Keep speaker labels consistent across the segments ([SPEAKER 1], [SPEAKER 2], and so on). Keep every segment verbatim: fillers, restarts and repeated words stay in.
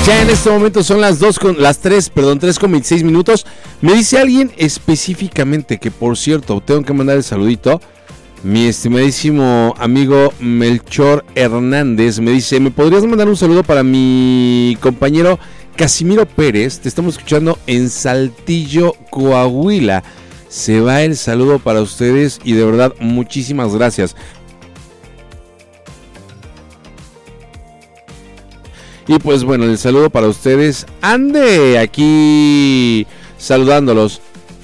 [SPEAKER 1] Ya en este momento son las dos con las tres, perdón, tres con veintiséis minutos. Me dice alguien específicamente que, por cierto, tengo que mandar el saludito. Mi estimadísimo amigo Melchor Hernández me dice: ¿me podrías mandar un saludo para mi compañero Casimiro Pérez? Te estamos escuchando en Saltillo, Coahuila. Se va el saludo para ustedes y de verdad muchísimas gracias. Y pues bueno, el saludo para ustedes. Ande aquí saludándolos.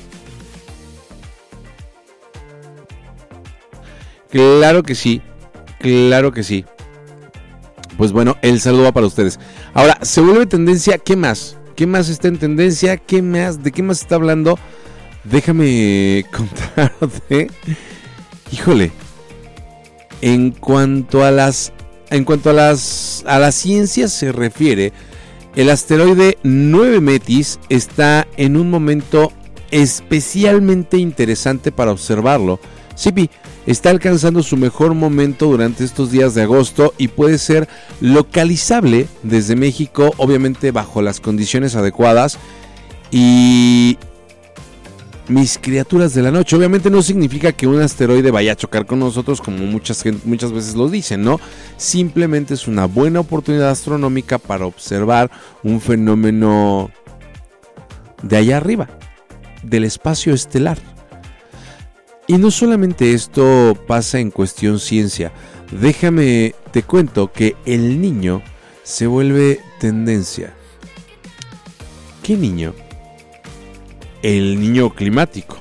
[SPEAKER 1] Claro que sí, claro que sí. Pues bueno, el saludo va para ustedes. Ahora, se vuelve tendencia, ¿qué más? ¿Qué más está en tendencia? ¿Qué más? ¿De qué más está hablando? Déjame contarte. Híjole. En cuanto a las en cuanto a las a la ciencia se refiere, el asteroide nueve Metis está en un momento especialmente interesante para observarlo. S I P I está alcanzando su mejor momento durante estos días de agosto y puede ser localizable desde México, obviamente bajo las condiciones adecuadas. Y mis criaturas de la noche, obviamente no significa que un asteroide vaya a chocar con nosotros como muchas, muchas veces lo dicen, ¿no? Simplemente es una buena oportunidad astronómica para observar un fenómeno de allá arriba, del espacio estelar. Y no solamente esto pasa en cuestión ciencia. Déjame, te cuento que el niño se vuelve tendencia. ¿Qué niño? El niño climático.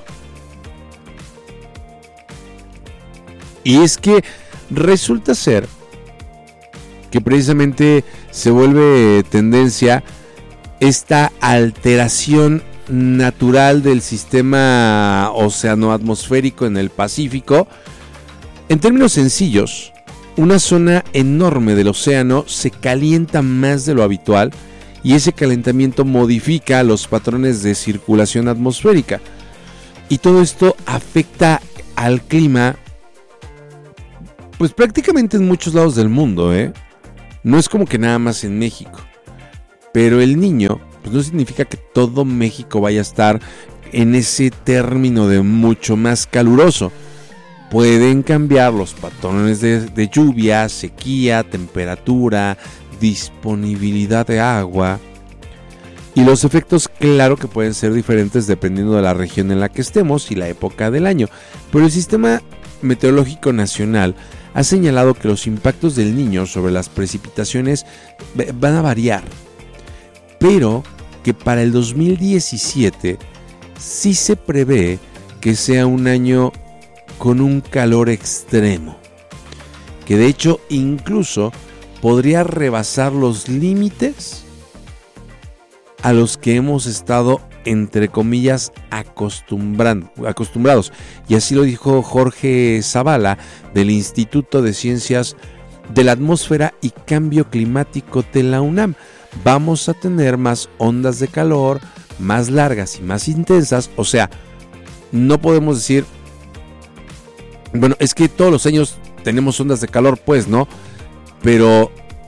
[SPEAKER 1] Y es que resulta ser que precisamente se vuelve tendencia esta alteración natural del sistema oceanoatmosférico en el Pacífico. En términos sencillos, una zona enorme del océano se calienta más de lo habitual y ese calentamiento modifica los patrones de circulación atmosférica. Y todo esto afecta al clima, pues prácticamente en muchos lados del mundo, ¿eh? No es como que nada más en México. Pero el niño, pues no significa que todo México vaya a estar en ese término de mucho más caluroso. Pueden cambiar los patrones de, de lluvia, sequía, temperatura, disponibilidad de agua. Y los efectos, claro que pueden ser diferentes dependiendo de la región en la que estemos y la época del año. Pero el Sistema Meteorológico Nacional ha señalado que los impactos del Niño sobre las precipitaciones van a variar. Pero que para el dos mil diecisiete sí se prevé que sea un año con un calor extremo, que de hecho incluso podría rebasar los límites a los que hemos estado, entre comillas, acostumbrando, acostumbrados. Y así lo dijo Jorge Zavala del Instituto de Ciencias de la Atmósfera y Cambio Climático de la UNAM. Vamos a tener más ondas de calor, más largas y más intensas. O sea, no podemos decir, bueno, es que todos los años tenemos ondas de calor, pues, ¿no? Pero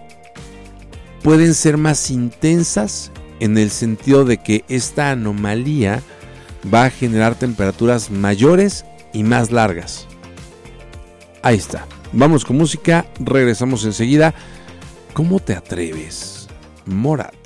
[SPEAKER 1] pueden ser más intensas en el sentido de que esta anomalía va a generar temperaturas mayores y más largas. Ahí está. Vamos con música, regresamos enseguida. ¿Cómo te atreves? Morat.